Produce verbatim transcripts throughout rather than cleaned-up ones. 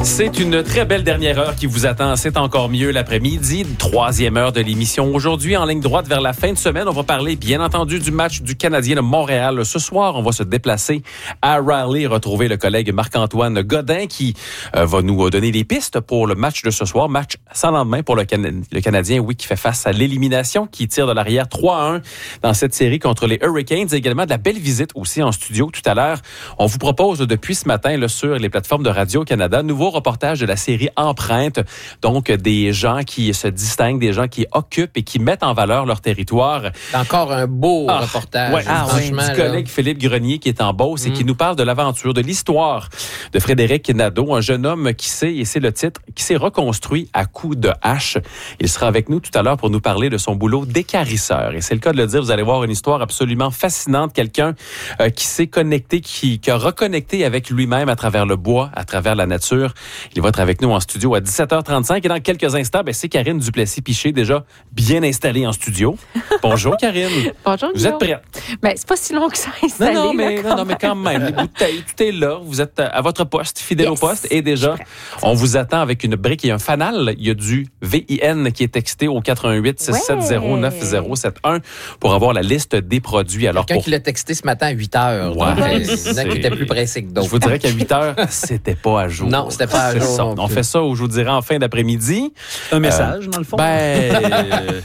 C'est une très belle dernière heure qui vous attend. C'est encore mieux l'après-midi. Troisième heure de l'émission. Aujourd'hui, en ligne droite vers la fin de semaine, on va parler, bien entendu, du match du Canadien de Montréal. Ce soir, on va se déplacer à Raleigh, retrouver le collègue Marc-Antoine Godin qui euh, va nous donner des pistes pour le match de ce soir. Match sans lendemain pour le, Can- le Canadien, oui, qui fait face à l'élimination, qui tire de l'arrière trois à un dans cette série contre les Hurricanes. Et également de la belle visite aussi en studio tout à l'heure. On vous propose depuis ce matin là, sur les plateformes de Radio-Canada, nouveau reportage de la série Empreinte. Donc, des gens qui se distinguent, des gens qui occupent et qui mettent en valeur leur territoire. Encore un beau ah, reportage. Ouais, ah, franchement, oui. Du collègue Philippe Grenier qui est en Beauce mm. et qui nous parle de l'aventure, de l'histoire de Frédéric Nadeau, un jeune homme qui s'est, et c'est le titre, qui s'est reconstruit à coups de hache. Il sera avec nous tout à l'heure pour nous parler de son boulot d'équarrisseur. Et c'est le cas de le dire, vous allez voir une histoire absolument fascinante. Quelqu'un euh, qui s'est connecté, qui, qui a reconnecté avec lui-même à travers le bois, à travers la nature. Il va être avec nous en studio à dix-sept heures trente-cinq. Et dans quelques instants, ben, c'est Karine Duplessis-Piché, déjà bien installée en studio. Bonjour, Karine. Bonjour, Vous êtes prête? Ben, c'est pas si long que ça installé. Non, non, mais, là, non, non, mais quand même. Les bouteilles, tout est là. Vous êtes à votre poste, fidèle yes. au poste. Et déjà, on vous attend avec une brique et un fanal. Il y a du V I N qui est texté au quatre un huit, six sept zéro, neuf zéro sept un pour avoir la liste des produits. Alors, Quelqu'un pour... qui l'a texté ce matin à huit heures. Ouais, donc, il y en a qui étaient plus pressés que d'autres. Je vous dirais qu'à huit heures, c'était pas à jour. Non, c'était pas à jour. Ça. On fait ça, je vous dirais, en fin d'après-midi. Un message, euh, dans le fond? Ben... euh,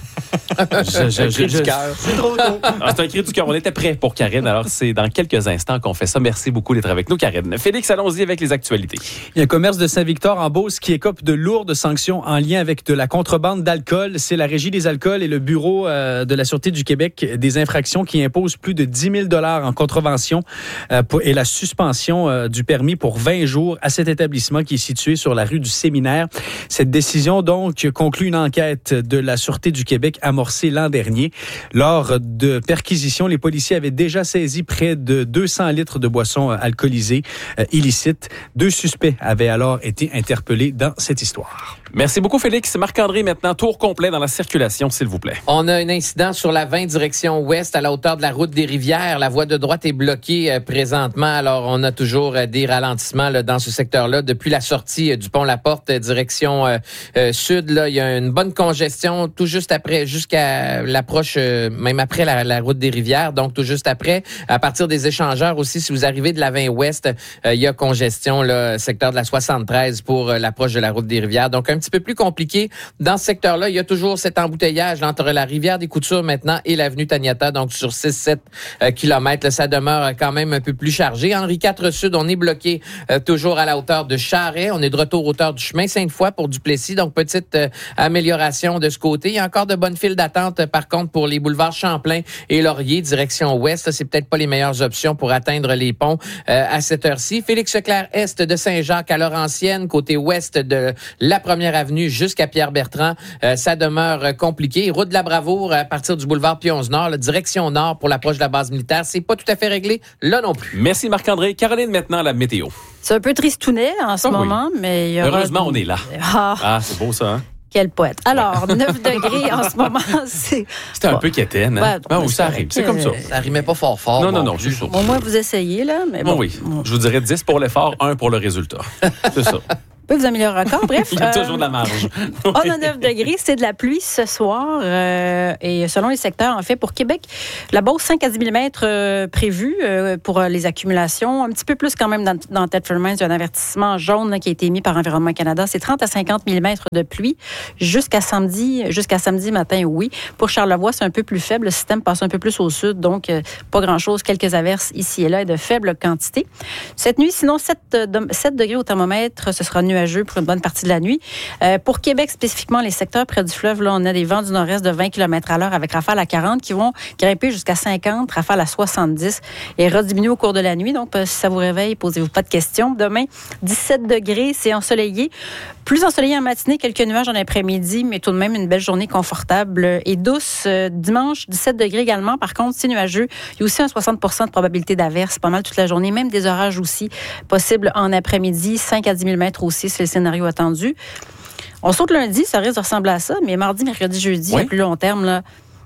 je, je, un cri je, du cœur. C'est trop tôt. Ah, c'est un cri du cœur. On était prêts pour Karine. Alors, c'est dans quelques instants qu'on fait ça. Merci beaucoup d'être avec nous, Karine. Félix, allons-y avec les actualités. Il y a un commerce de Saint-Victor en Beauce qui écope de lourdes sanctions en lien avec de la contrebande d'alcool. C'est la Régie des alcools et le Bureau euh, de la Sûreté du Québec des infractions qui imposent plus de dix mille dollars en contrevention euh, pour, et la suspension euh, du permis pour vingt jours à cet établissement qui est situé sur la rue du Séminaire. Cette décision, donc, conclut une enquête de la Sûreté du Québec amorcée l'an dernier. Lors de perquisitions, les policiers avaient déjà saisi près de deux cents litres de boissons alcoolisées euh, illicites. Deux suspects avaient alors été interpellés dans cette histoire. Merci beaucoup, Félix. Marc-André, maintenant, tour complet dans la circulation, s'il vous plaît. On a un incident sur la vingt direction ouest à la hauteur de la route des Rivières. La voie de droite est bloquée euh, présentement. Alors, on a toujours euh, des ralentissements là, dans ce secteur-là. Depuis la sortie euh, du pont La Porte, euh, direction euh, euh, sud, là, il y a une bonne congestion tout juste après, jusqu'à l'approche, euh, même après la, la route des Rivières. Donc, tout juste après, à partir des échangeurs aussi, si vous arrivez de la vingt ouest, euh, il y a congestion, là, secteur de la soixante-treize pour euh, l'approche de la route des Rivières. Donc, un petit peu plus compliqué. Dans ce secteur-là, il y a toujours cet embouteillage là, entre la rivière des Coutures maintenant et l'avenue Taniata, donc sur six sept euh, kilomètres. Là, ça demeure quand même un peu plus chargé. Henri quatre Sud, on est bloqué euh, toujours à la hauteur de Charest. On est de retour à hauteur du chemin Sainte-Foy pour Duplessis, donc petite euh, amélioration de ce côté. Il y a encore de bonnes files d'attente, euh, par contre, pour les boulevards Champlain et Laurier, direction ouest. Là, c'est peut-être pas les meilleures options pour atteindre les ponts euh, à cette heure-ci. Félix-Leclerc-Est de Saint-Jacques à Laurentienne, côté ouest de la première avenue jusqu'à Pierre-Bertrand. Euh, ça demeure compliqué. Route de la Bravoure à partir du boulevard Pionze-Nord, direction nord pour l'approche de la base militaire. C'est pas tout à fait réglé, là non plus. Merci Marc-André. Caroline, maintenant, la météo. C'est un peu tristounet en ce oh, moment, oui. mais... Il y aura... Heureusement, on est là. Ah, ah c'est beau ça, hein? Quel poète. Alors, neuf degrés en ce moment, c'est... C'était un bon. peu quétaine, hein? Ouais, ah, oui, ça arrive, c'est comme ça. Ça rimait pas fort fort. Non, bon. non, non, c'est sûr. Au moins, vous essayez, là. Mais bon, bon oui, je vous dirais dix pour l'effort, un pour le résultat. C'est ça. Peut vous améliorer encore. Bref. Il y a toujours de la marge. On a neuf degrés. C'est de la pluie ce soir. Euh, et selon les secteurs, en fait, pour Québec, la Beauce, cinq à dix millimètres euh, prévue euh, pour euh, les accumulations. Un petit peu plus quand même dans, dans Thetford-Mines. Il y a un avertissement jaune là, qui a été émis par Environnement Canada. C'est trente à cinquante millimètres de pluie jusqu'à samedi, jusqu'à samedi matin, oui. Pour Charlevoix, c'est un peu plus faible. Le système passe un peu plus au sud. Donc, euh, pas grand-chose. Quelques averses ici et là et de faible quantité. Cette nuit, sinon, sept degrés au thermomètre. Ce sera nuageux pour une bonne partie de la nuit. Euh, pour Québec, spécifiquement, les secteurs près du fleuve, là, on a des vents du nord-est de vingt kilomètres à l'heure avec rafales à quarante qui vont grimper jusqu'à cinquante, rafales à soixante-dix et rediminuer au cours de la nuit. Donc, si ça vous réveille, posez-vous pas de questions. Demain, dix-sept degrés, c'est ensoleillé. Plus ensoleillé en matinée, quelques nuages en après-midi, mais tout de même une belle journée confortable et douce. Euh, dimanche, dix-sept degrés également. Par contre, c'est nuageux. Il y a aussi un soixante pour cent de probabilité d'averse pas mal toute la journée, même des orages aussi possibles en après-midi. cinq à dix millimètres aussi, c'est le scénario attendu. On saute lundi, ça risque de ressembler à ça, mais mardi, mercredi, jeudi, oui. à plus long terme, là,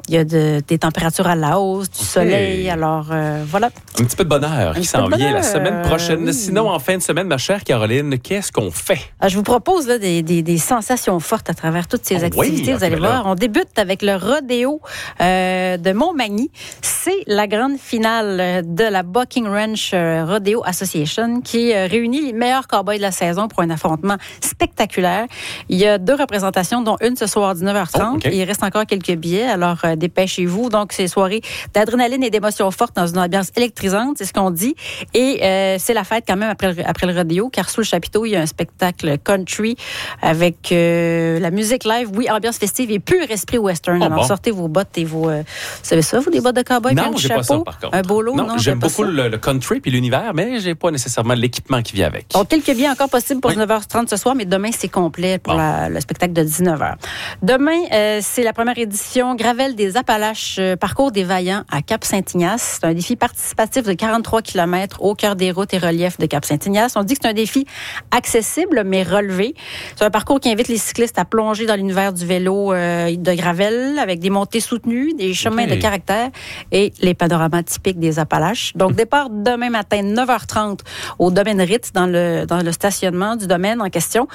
Il y a de, des températures à la hausse, du soleil. Alors, euh, voilà. Un petit peu de bonheur qui s'en vient la semaine prochaine. Oui. Sinon, en fin de semaine, ma chère Caroline, qu'est-ce qu'on fait? Alors, je vous propose là, des, des, des sensations fortes à travers toutes ces Oh, activités. oui, vous allez okay, voir. On débute avec le rodéo euh, de Montmagny. C'est la grande finale de la Bucking Ranch euh, Rodeo Association qui euh, réunit les meilleurs cowboys de la saison pour un affrontement spectaculaire. Il y a deux représentations, dont une ce soir à dix-neuf heures trente. Oh, okay. Il reste encore quelques billets, alors euh, dépêchez-vous. Donc, c'est soirée d'adrénaline et d'émotions fortes dans une ambiance électrisante, c'est ce qu'on dit. Et euh, c'est la fête quand même après le, après le rodéo, car sous le chapiteau, il y a un spectacle country avec euh, la musique live. Oui, ambiance festive et pur esprit western. Oh, alors, bon. sortez vos bottes et vos... Euh, vous savez ça, vous, des bottes de cowboy? Non, un j'ai chapeau, pas ça, par contre. Un bolo? Non, non j'aime pas beaucoup le, le country puis l'univers, mais j'ai pas nécessairement l'équipement qui vient avec. Donc, quelques billets encore possibles pour oui. dix-neuf heures trente ce soir, mais demain, c'est complet pour bon. la, le spectacle de dix-neuf heures. Demain, euh, c'est la première édition Gravel des Appalaches, euh, parcours des Vaillants à Cap-Saint-Ignace. C'est un défi participatif de quarante-trois kilomètres au cœur des routes et reliefs de Cap-Saint-Ignace. On dit que c'est un défi accessible, mais relevé. C'est un parcours qui invite les cyclistes à plonger dans l'univers du vélo euh, de gravel avec des montées soutenues, des chemins okay. de caractère et les panoramas typiques des Appalaches. Donc, départ demain matin, neuf heures trente, au domaine Ritz, dans le, dans le stationnement du domaine en question.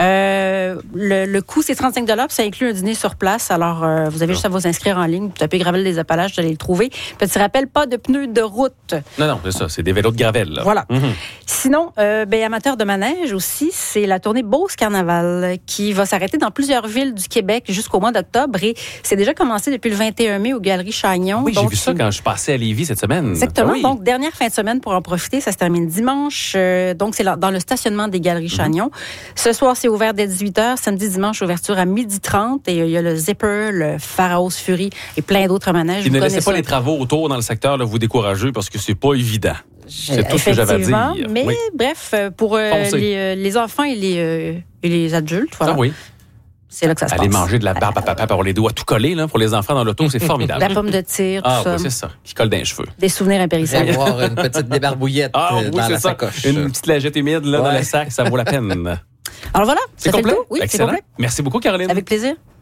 Euh, le, le coût, c'est trente-cinq dollars, puis ça inclut un dîner sur place. Alors, euh, vous avez juste à vous inscrire en ligne, vous tapez Gravel des Appalaches, vous allez le trouver. Petit rappel, pas de pneus de route. Non, non, c'est ça, c'est des vélos de gravel. Là. Voilà. Mm-hmm. Sinon, euh, ben, amateur de manège aussi, c'est la tournée Beauce Carnaval qui va s'arrêter dans plusieurs villes du Québec jusqu'au mois d'octobre et c'est déjà commencé depuis le vingt et un mai aux Galeries Chagnon. Oui, donc, j'ai vu ça quand je passais à Lévis cette semaine. Exactement. Ah oui. Donc, dernière fin de semaine pour en profiter. Ça se termine dimanche. Euh, donc, c'est dans le stationnement des Galeries mm-hmm. Chagnon. Ce soir, c'est ouvert dès dix-huit heures. Samedi, dimanche, ouverture à midi trente. Et il y a le Zipper, le Pharaoh's Fury et plein d'autres manèges. Et ne laissez pas ça. Les travaux autour dans le secteur là, vous décourager parce que c'est pas évident. C'est tout ce que j'avais à dire. Mais oui. bref, pour euh, les, les enfants et les, euh, et les adultes, voilà. Ah oui. C'est là que ça se Aller passe. manger de la barbe à papa pour les doigts tout collés là, pour les enfants dans l'auto, c'est formidable. La pomme de tir, tout ah, ça. Ah, c'est ça, qui colle dans les cheveux. Des souvenirs impérissables. Avoir une petite débarbouillette ah, oui, dans la ça. sacoche. Une petite lingette humide là, ouais. dans le sac, ça vaut la peine. Alors voilà, c'est ça complet? fait le tour. Oui, excellent. c'est complet. Merci beaucoup, Caroline. Avec plaisir.